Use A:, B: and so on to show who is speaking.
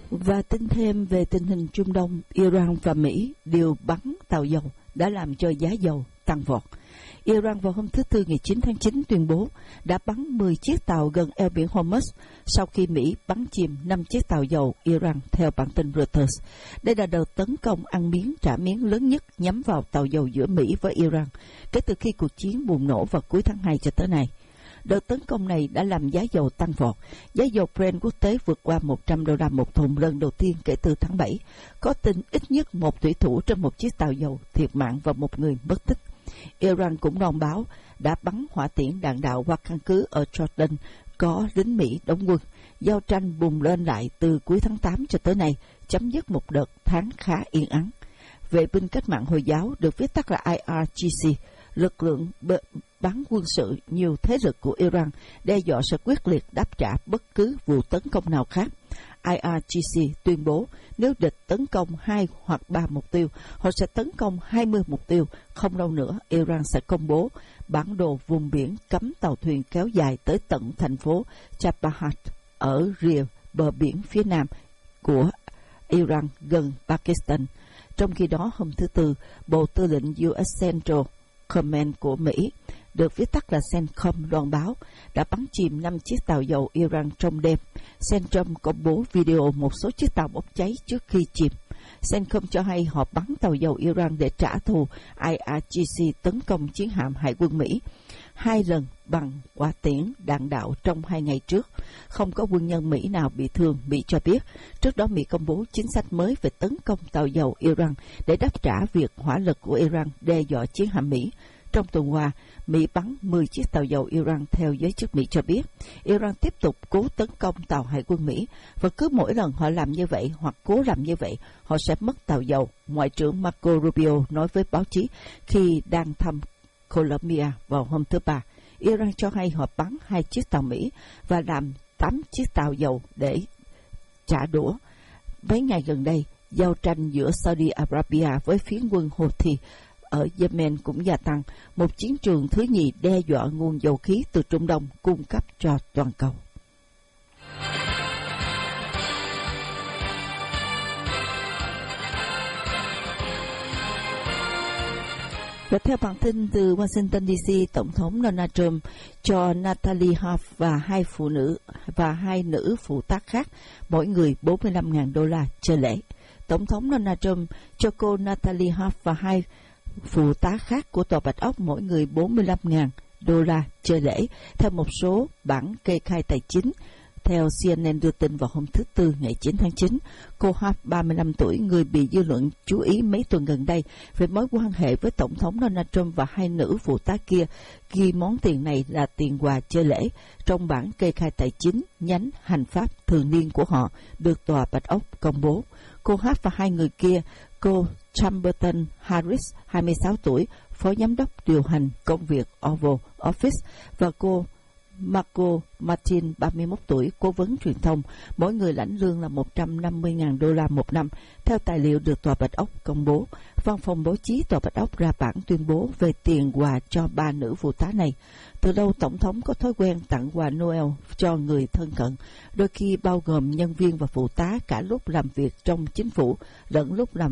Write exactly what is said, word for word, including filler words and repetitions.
A: Và tin thêm về tình hình Trung Đông, Iran và Mỹ đều bắn tàu dầu đã làm cho giá dầu tăng vọt. Iran vào hôm thứ Tư ngày chín tháng chín tuyên bố đã bắn mười chiếc tàu gần eo biển Hormuz sau khi Mỹ bắn chìm năm chiếc tàu dầu Iran theo bản tin Reuters. Đây là đợt tấn công ăn miếng trả miếng lớn nhất nhắm vào tàu dầu giữa Mỹ với Iran kể từ khi cuộc chiến bùng nổ vào cuối tháng hai cho tới nay. Đợt tấn công này đã làm giá dầu tăng vọt. Giá dầu Brent quốc tế vượt qua một trăm đô la một thùng lần đầu tiên kể từ tháng bảy. Có tin ít nhất một thủy thủ trên một chiếc tàu dầu thiệt mạng và một người mất tích. Iran cũng loan báo đã bắn hỏa tiễn đạn đạo qua căn cứ ở Jordan có lính Mỹ đóng quân. Giao tranh bùng lên lại từ cuối tháng tám cho tới nay, chấm dứt một đợt tháng khá yên ắng. Vệ binh cách mạng Hồi giáo được viết tắt là I R G C, lực lượng bắn quân sự nhiều thế lực của Iran đe dọa sẽ quyết liệt đáp trả bất cứ vụ tấn công nào khác. I R G C tuyên bố nếu địch tấn công hai hoặc ba mục tiêu, họ sẽ tấn công hai mươi mục tiêu. Không lâu nữa, Iran sẽ công bố bản đồ vùng biển cấm tàu thuyền kéo dài tới tận thành phố Chabahar ở rìa bờ biển phía nam của Iran gần Pakistan. Trong khi đó, hôm thứ Tư, Bộ Tư lệnh U S Central Command của Mỹ, được viết tắt là CENTCOM, loan báo đã bắn chìm năm chiếc tàu dầu Iran trong đêm. CENTCOM công bố video một số chiếc tàu bốc cháy trước khi chìm. CENTCOM cho hay họ bắn tàu dầu Iran để trả thù I R G C tấn công chiến hạm Hải quân Mỹ hai lần bằng hỏa tiễn đạn đạo trong hai ngày trước. Không có quân nhân Mỹ nào bị thương, Mỹ cho biết. Trước đó, Mỹ công bố chính sách mới về tấn công tàu dầu Iran để đáp trả việc hỏa lực của Iran đe dọa chiến hạm Mỹ. Trong tuần qua, Mỹ bắn mười chiếc tàu dầu Iran theo giới chức Mỹ cho biết. Iran tiếp tục cố tấn công tàu Hải quân Mỹ, và cứ mỗi lần họ làm như vậy hoặc cố làm như vậy, họ sẽ mất tàu dầu, Ngoại trưởng Marco Rubio nói với báo chí khi đang thăm Colombia vào hôm thứ Ba. Iran cho hay họ bắn hai chiếc tàu Mỹ và làm tám chiếc tàu dầu để trả đũa. Mấy ngày gần đây, giao tranh giữa Saudi Arabia với phiến quân Houthi ở Yemen cũng gia tăng, một chiến trường thứ nhì đe dọa nguồn dầu khí từ Trung Đông cung cấp cho toàn cầu. Và theo bản tin từ Washington D C, Tổng thống Donald Trump cho Natalie Hough và hai phụ nữ và hai nữ phụ tá khác mỗi người bốn mươi lăm nghìn đô la chơi lễ. Tổng thống Donald Trump cho cô Natalie Hough và hai phụ tá khác của Tòa Bạch Ốc mỗi người bốn mươi lăm nghìn đô la chơi lễ, theo một số bản kê khai tài chính. Theo C N N đưa tin vào hôm thứ Tư ngày chín tháng chín, cô Hough, ba mươi lăm tuổi, người bị dư luận chú ý mấy tuần gần đây về mối quan hệ với Tổng thống Donald Trump và hai nữ phụ tá kia, ghi món tiền này là tiền quà chơi lễ trong bản kê khai tài chính nhánh hành pháp thường niên của họ, được Tòa Bạch Ốc công bố. Cô Hough và hai người kia, cô Chamberlain Harris, hai mươi sáu tuổi, phó giám đốc điều hành công việc Oval Office, và cô Marco Martin, ba mươi mốt tuổi, cố vấn truyền thông, mỗi người lãnh lương là một trăm năm mươi nghìn đô la một năm, theo tài liệu được Tòa Bạch Ốc công bố. Văn phòng báo chí Tòa Bạch Ốc ra bản tuyên bố về tiền quà cho ba nữ phụ tá này. Từ lâu, Tổng thống có thói quen tặng quà Noel cho người thân cận, đôi khi bao gồm nhân viên và phụ tá cả lúc làm việc trong chính phủ lẫn lúc làm